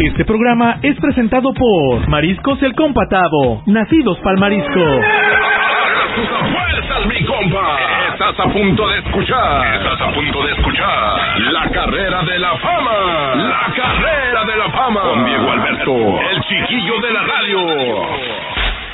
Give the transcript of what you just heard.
Este programa es presentado por Mariscos El Compatavo, nacidos para el marisco. ¡Tus fuerzas, mi compa! Estás a punto de escuchar. La Carrera de la Fama. La Carrera de la Fama. Con Diego Alberto, el chiquillo de la radio.